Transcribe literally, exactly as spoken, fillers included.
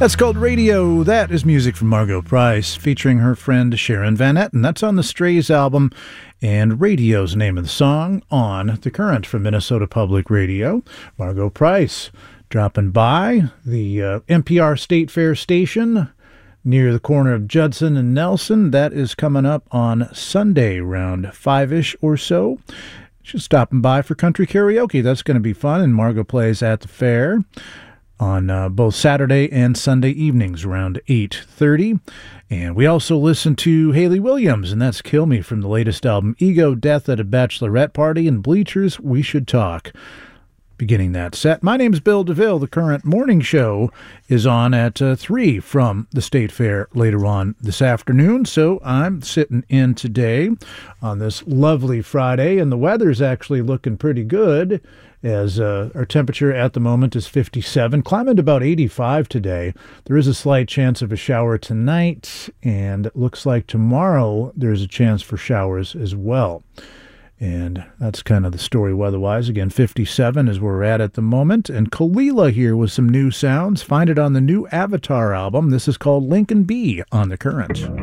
That's called Radio. That is music from Margo Price, featuring her friend Sharon Van Etten. That's on the Strays album, and Radio's the name of the song on The Current from Minnesota Public Radio. Margo Price dropping by the uh, N P R State Fair station near the corner of Judson and Nelson. That is coming up on Sunday around five-ish or so. She's stopping by for country karaoke. That's going to be fun, and Margo plays at the fair on uh, both Saturday and Sunday evenings around eight thirty. And we also listen to Hayley Williams, and that's Kill Me from the latest album, Ego, Death at a Bachelorette Party, and Bleachers, We Should Talk. Beginning that set. My name's Bill DeVille. The Current morning show is on at uh, three from the State Fair later on this afternoon. So I'm sitting in today on this lovely Friday, and the weather's actually looking pretty good, as uh, our temperature at the moment is fifty-seven, climbing to about eighty-five today. There is a slight chance of a shower tonight, and it looks like tomorrow there's a chance for showers as well. And that's kind of the story weather-wise. Again, fifty-seven is where we're at at the moment. And Kalila here with some new sounds. Find it on the new Avatar album. This is called Lincoln B on The Current.